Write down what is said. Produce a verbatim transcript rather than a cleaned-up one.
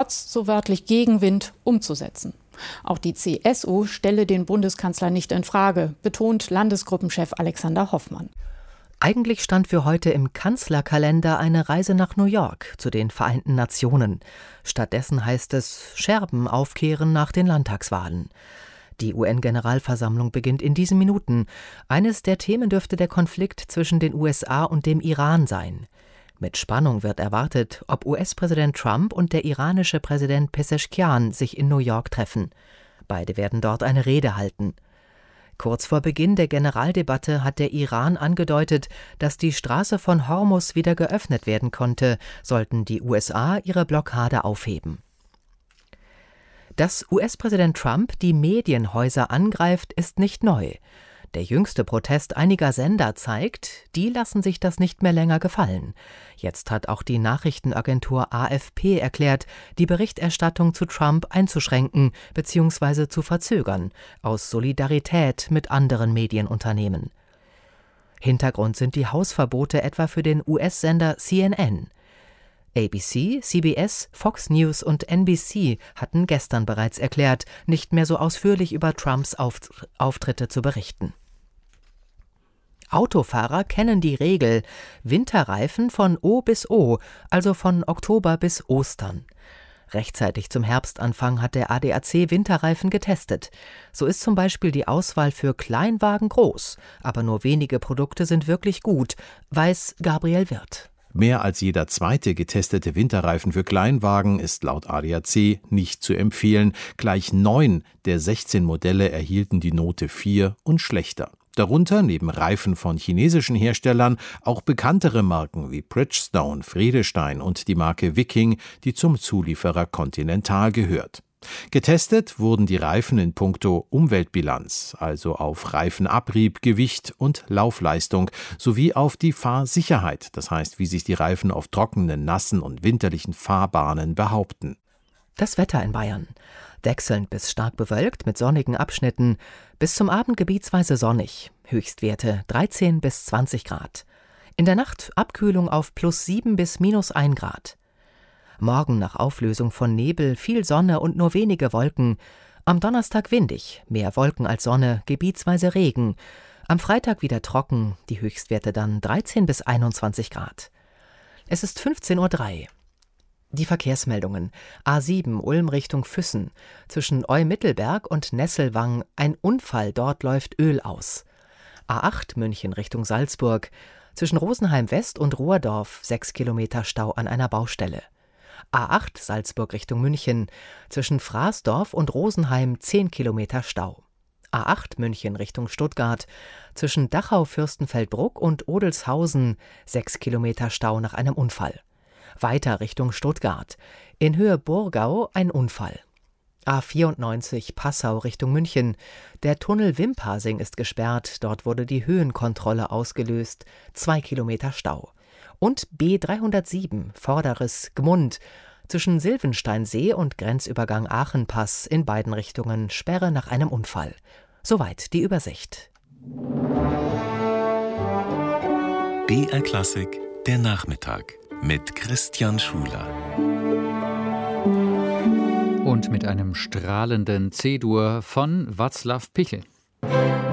trotz so wörtlich Gegenwind umzusetzen. Auch die C S U stelle den Bundeskanzler nicht in Frage, betont Landesgruppenchef Alexander Hoffmann. Eigentlich stand für heute im Kanzlerkalender eine Reise nach New York zu den Vereinten Nationen. Stattdessen heißt es Scherben aufkehren nach den Landtagswahlen. Die U N-Generalversammlung beginnt in diesen Minuten. Eines der Themen dürfte der Konflikt zwischen den U S A und dem Iran sein. Mit Spannung wird erwartet, ob U S-Präsident Trump und der iranische Präsident Pezeshkian sich in New York treffen. Beide werden dort eine Rede halten. Kurz vor Beginn der Generaldebatte hat der Iran angedeutet, dass die Straße von Hormuz wieder geöffnet werden konnte, sollten die U S A ihre Blockade aufheben. Dass U S-Präsident Trump die Medienhäuser angreift, ist nicht neu. Der jüngste Protest einiger Sender zeigt, die lassen sich das nicht mehr länger gefallen. Jetzt hat auch die Nachrichtenagentur A F P erklärt, die Berichterstattung zu Trump einzuschränken bzw. zu verzögern, aus Solidarität mit anderen Medienunternehmen. Hintergrund sind die Hausverbote etwa für den U S-Sender C N N. A B C, C B S, Fox News und N B C hatten gestern bereits erklärt, nicht mehr so ausführlich über Trumps Auftritte zu berichten. Autofahrer kennen die Regel: Winterreifen von O bis O, also von Oktober bis Ostern. Rechtzeitig zum Herbstanfang hat der A D A C Winterreifen getestet. So ist zum Beispiel die Auswahl für Kleinwagen groß, aber nur wenige Produkte sind wirklich gut, weiß Gabriel Wirth. Mehr als jeder zweite getestete Winterreifen für Kleinwagen ist laut A D A C nicht zu empfehlen. Gleich neun der sechzehn Modelle erhielten die Note vier und schlechter. Darunter neben Reifen von chinesischen Herstellern auch bekanntere Marken wie Bridgestone, Vredestein und die Marke Viking, die zum Zulieferer Continental gehört. Getestet wurden die Reifen in puncto Umweltbilanz, also auf Reifenabrieb, Gewicht und Laufleistung, sowie auf die Fahrsicherheit, das heißt, wie sich die Reifen auf trockenen, nassen und winterlichen Fahrbahnen behaupten. Das Wetter in Bayern. Wechselnd bis stark bewölkt mit sonnigen Abschnitten, bis zum Abend gebietsweise sonnig, Höchstwerte dreizehn bis zwanzig Grad. In der Nacht Abkühlung auf plus sieben bis minus ein Grad. Morgen nach Auflösung von Nebel viel Sonne und nur wenige Wolken. Am Donnerstag windig, mehr Wolken als Sonne, gebietsweise Regen. Am Freitag wieder trocken, die Höchstwerte dann dreizehn bis einundzwanzig Grad. Es ist fünfzehn Uhr drei. Die Verkehrsmeldungen. A sieben Ulm Richtung Füssen. Zwischen Eu-Mittelberg und Nesselwang ein Unfall, dort läuft Öl aus. A acht München Richtung Salzburg. Zwischen Rosenheim West und Ruhrdorf sechs Kilometer Stau an einer Baustelle. A acht Salzburg Richtung München. Zwischen Fraßdorf und Rosenheim zehn Kilometer Stau. A acht München Richtung Stuttgart. Zwischen Dachau-Fürstenfeldbruck und Odelshausen sechs Kilometer Stau nach einem Unfall. Weiter Richtung Stuttgart. In Höhe Burgau ein Unfall. A vierundneunzig Passau Richtung München. Der Tunnel Wimpasing ist gesperrt. Dort wurde die Höhenkontrolle ausgelöst. Zwei Kilometer Stau. Und B dreihundertsieben Vorderes Gmund. Zwischen Silvensteinsee und Grenzübergang Aachenpass in beiden Richtungen Sperre nach einem Unfall. Soweit die Übersicht. B R Klassik, der Nachmittag mit Christian Schuler. Und mit einem strahlenden C-Dur von Václav Pichel.